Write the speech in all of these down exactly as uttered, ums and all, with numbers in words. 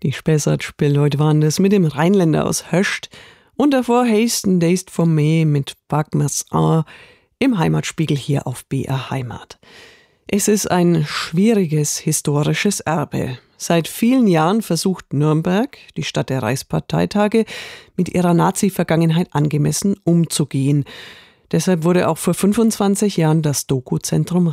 Die Spessart spielt heute Wanders mit dem Rheinländer aus Höscht und davor Hasten Deist vom Mee mit Bagmers A im Heimatspiegel hier auf B R Heimat. Es ist ein schwieriges historisches Erbe. Seit vielen Jahren versucht Nürnberg, die Stadt der Reichsparteitage, mit ihrer Nazi-Vergangenheit angemessen umzugehen. Deshalb wurde auch vor fünfundzwanzig Jahren das Doku-Zentrum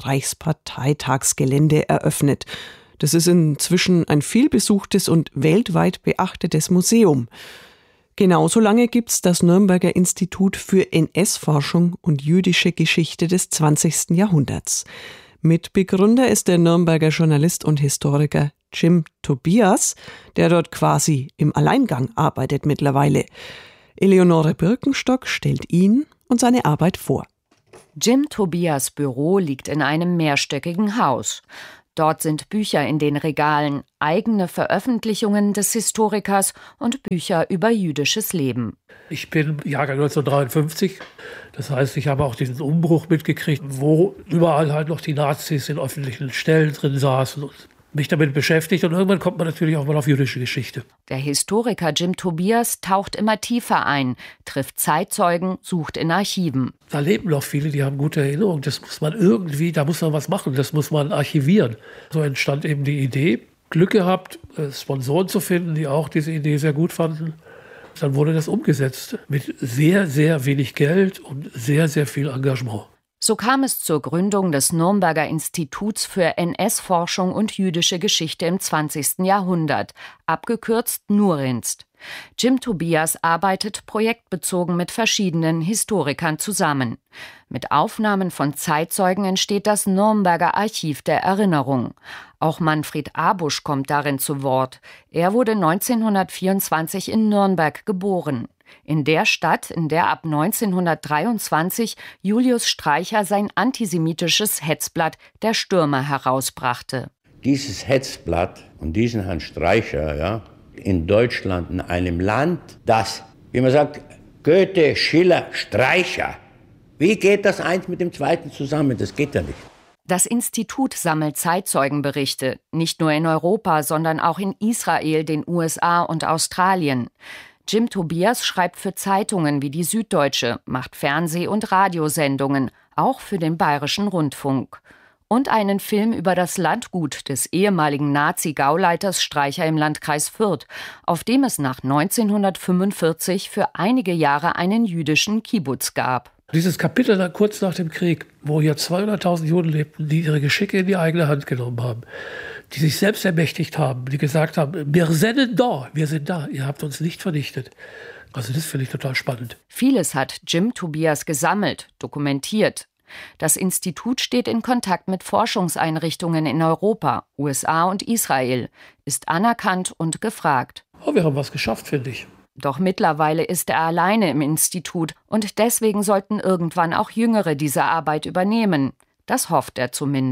Reichsparteitagsgelände eröffnet. Das ist inzwischen ein vielbesuchtes und weltweit beachtetes Museum. Genauso lange gibt's das Nürnberger Institut für N S-Forschung und jüdische Geschichte des zwanzigsten Jahrhunderts. Mitbegründer ist der Nürnberger Journalist und Historiker Jim Tobias, der dort quasi im Alleingang arbeitet mittlerweile. Eleonore Birkenstock stellt ihn und seine Arbeit vor. Jim Tobias' Büro liegt in einem mehrstöckigen Haus. Dort sind Bücher in den Regalen, eigene Veröffentlichungen des Historikers und Bücher über jüdisches Leben. Ich bin Jahrgang neunzehnhundertdreiundfünfzig. Das heißt, ich habe auch diesen Umbruch mitgekriegt, wo überall halt noch die Nazis in öffentlichen Stellen drin saßen und mich damit beschäftigt. Und irgendwann kommt man natürlich auch mal auf jüdische Geschichte. Der Historiker Jim Tobias taucht immer tiefer ein, trifft Zeitzeugen, sucht in Archiven. Da leben noch viele, die haben gute Erinnerungen. Das muss man irgendwie, da muss man was machen, das muss man archivieren. So entstand eben die Idee. Glück gehabt, Sponsoren zu finden, die auch diese Idee sehr gut fanden. Dann wurde das umgesetzt mit sehr, sehr wenig Geld und sehr, sehr viel Engagement. So kam es zur Gründung des Nürnberger Instituts für N S-Forschung und jüdische Geschichte im zwanzigsten Jahrhundert, abgekürzt NURINST. Jim Tobias arbeitet projektbezogen mit verschiedenen Historikern zusammen. Mit Aufnahmen von Zeitzeugen entsteht das Nürnberger Archiv der Erinnerung. Auch Manfred Abusch kommt darin zu Wort. Er wurde neunzehnhundertvierundzwanzig in Nürnberg geboren. In der Stadt, in der ab neunzehnhundertdreiundzwanzig Julius Streicher sein antisemitisches Hetzblatt Der Stürmer herausbrachte. Dieses Hetzblatt und diesen Herrn Streicher, ja, in Deutschland, in einem Land, das, wie man sagt, Goethe, Schiller, Streicher. Wie geht das eins mit dem zweiten zusammen? Das geht ja nicht. Das Institut sammelt Zeitzeugenberichte, nicht nur in Europa, sondern auch in Israel, den U S A und Australien. Jim Tobias schreibt für Zeitungen wie die Süddeutsche, macht Fernseh- und Radiosendungen, auch für den Bayerischen Rundfunk. Und einen Film über das Landgut des ehemaligen Nazi-Gauleiters Streicher im Landkreis Fürth, auf dem es nach neunzehnhundertfünfundvierzig für einige Jahre einen jüdischen Kibbutz gab. Dieses Kapitel dann kurz nach dem Krieg, wo hier zweihunderttausend Juden lebten, die ihre Geschicke in die eigene Hand genommen haben, die sich selbst ermächtigt haben, die gesagt haben, wir sind da, wir sind da, ihr habt uns nicht vernichtet. Also das finde ich total spannend. Vieles hat Jim Tobias gesammelt, dokumentiert. Das Institut steht in Kontakt mit Forschungseinrichtungen in Europa, U S A und Israel, ist anerkannt und gefragt. Oh, wir haben was geschafft, finde ich. Doch mittlerweile ist er alleine im Institut und deswegen sollten irgendwann auch Jüngere diese Arbeit übernehmen. Das hofft er zumindest.